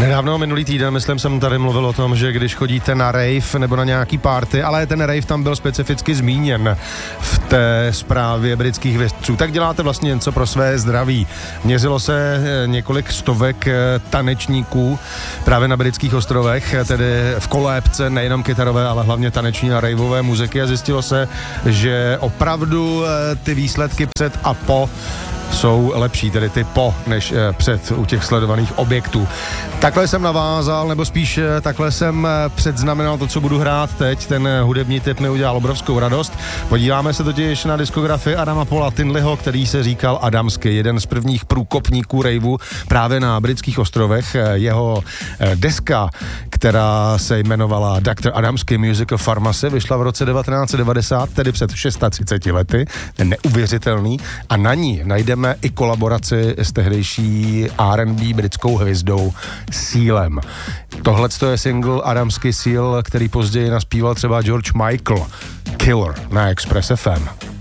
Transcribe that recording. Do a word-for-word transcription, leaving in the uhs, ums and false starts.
Nedávno, minulý týden, myslím, jsem tady mluvil o tom, že když chodíte na rave nebo na nějaký party, ale ten rave tam byl specificky zmíněn v té zprávě britských vědců, tak děláte vlastně něco pro své zdraví. Měřilo se několik stovek tanečníků právě na britských ostrovech, tedy v kolébce nejenom kytarové, ale hlavně taneční a raveové muziky a zjistilo se, že opravdu ty výsledky před a po jsou lepší, tedy ty po, než eh, před u těch sledovaných objektů. Takhle jsem navázal, nebo spíš eh, takhle jsem eh, předznamenal to, co budu hrát teď. Ten eh, hudební tip mi udělal obrovskou radost. Podíváme se totiž na diskografii Adama Paula Tinleyho, který se říkal Adamsky, jeden z prvních průkopníků raveu právě na britských ostrovech. Eh, jeho eh, deska, která se jmenovala doktor Adamsky Musical Pharmacy, vyšla v roce devatenáct set devadesát, tedy před třiceti šesti lety. Neuvěřitelný. A na ní najdeme i kolaboraci s tehdejší R and B britskou hvězdou Sealem. Tohle je single Adamsky Seal, který později naspíval třeba George Michael. Killer na Express F M.